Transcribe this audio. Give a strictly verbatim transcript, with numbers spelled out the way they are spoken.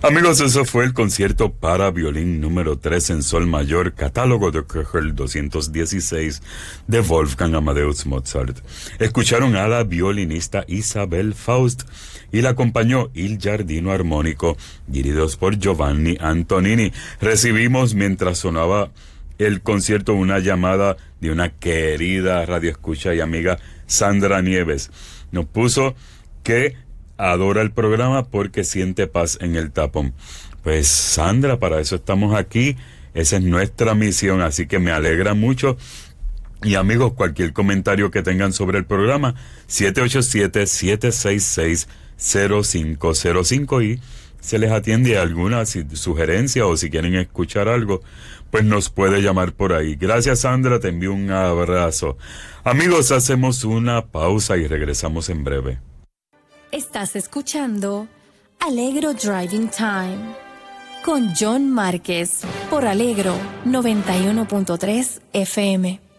Amigos, eso fue el concierto para violín número tres en sol mayor, catálogo de Köchel doscientos dieciséis de Wolfgang Amadeus Mozart. Escucharon a la violinista Isabel Faust y la acompañó Il Giardino Armónico, dirigidos por Giovanni Antonini. Recibimos, mientras sonaba el concierto, una llamada de una querida radioescucha y amiga, Sandra Nieves. Nos puso que adora el programa porque siente paz en el tapón. Pues Sandra, para eso estamos aquí, esa es nuestra misión, así que me alegra mucho. Y amigos, cualquier comentario que tengan sobre el programa, siete ocho siete, siete seis seis, cero cinco cero cinco, y se les atiende alguna sugerencia o si quieren escuchar algo, pues nos puede llamar por ahí. Gracias, Sandra, te envío un abrazo. Amigos, hacemos una pausa y regresamos en breve. Estás escuchando Alegro Driving Time con John Márquez por Alegro noventa y uno punto tres F M.